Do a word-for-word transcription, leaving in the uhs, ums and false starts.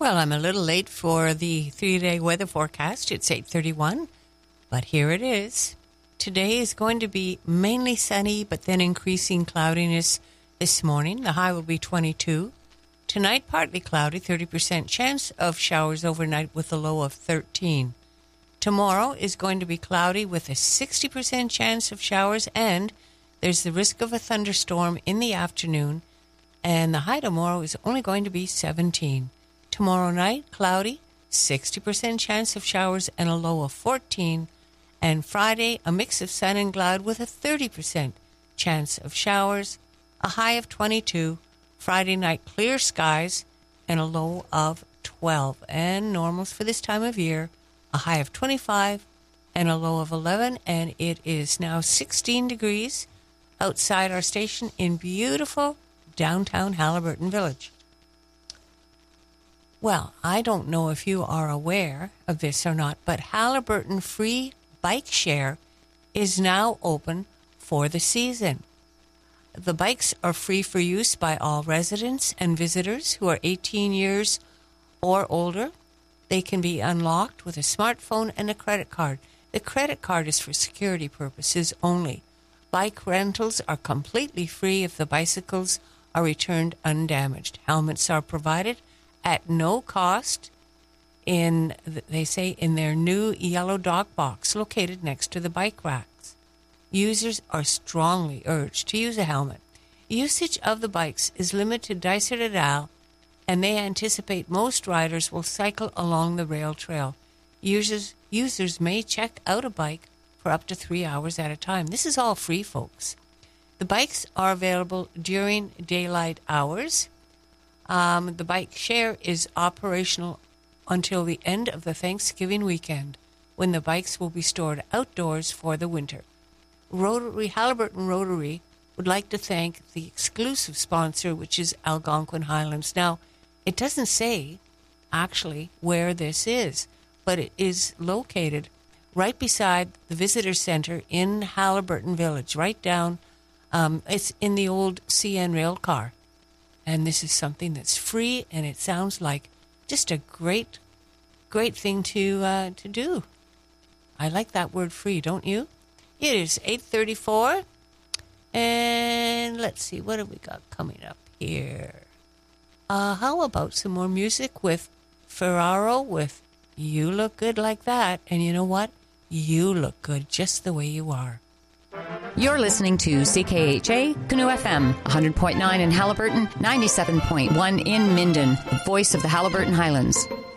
Well, I'm a little late for the three-day weather forecast. It's eight thirty-one, but here it is. Today is going to be mainly sunny, but then increasing cloudiness this morning. The high will be twenty-two. Tonight, partly cloudy, thirty percent chance of showers overnight with a low of thirteen. Tomorrow is going to be cloudy with a sixty percent chance of showers, and there's the risk of a thunderstorm in the afternoon, and the high tomorrow is only going to be seventeen. Tomorrow night, cloudy, sixty percent chance of showers and a low of fourteen. And Friday, a mix of sun and cloud with a thirty percent chance of showers, a high of twenty-two. Friday night, clear skies and a low of twelve. And normals for this time of year, a high of twenty-five and a low of eleven. And it is now sixteen degrees outside our station in beautiful downtown Haliburton Village. Well, I don't know if you are aware of this or not, but Haliburton Free Bike Share is now open for the season. The bikes are free for use by all residents and visitors who are eighteen years or older. They can be unlocked with a smartphone and a credit card. The credit card is for security purposes only. Bike rentals are completely free if the bicycles are returned undamaged. Helmets are provided at no cost in, they say, in their new yellow dog box located next to the bike racks. Users are strongly urged to use a helmet. Usage of the bikes is limited to Dysart et al., and they anticipate most riders will cycle along the rail trail. Users, users may check out a bike for up to three hours at a time. This is all free, folks. The bikes are available during daylight hours. Um, the bike share is operational until the end of the Thanksgiving weekend, when the bikes will be stored outdoors for the winter. Rotary, Haliburton Rotary would like to thank the exclusive sponsor, which is Algonquin Highlands. Now, it doesn't say actually where this is, but it is located right beside the visitor center in Haliburton Village, right down, um, it's in the old C N rail car. And this is something that's free, and it sounds like just a great, great thing to uh, to do. I like that word free, don't you? It is eight thirty-four, and let's see, what have we got coming up here? Uh, how about some more music with Ferraro with You Look Good Like That? And you know what? You look good just the way you are. You're listening to C K H A Canoe F M, one hundred point nine in Haliburton, ninety-seven point one in Minden, the voice of the Haliburton Highlands.